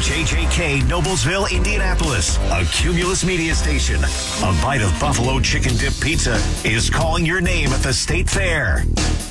WJJK, Noblesville, Indianapolis, a Cumulus media station. A bite of buffalo chicken dip pizza is calling your name at the State Fair.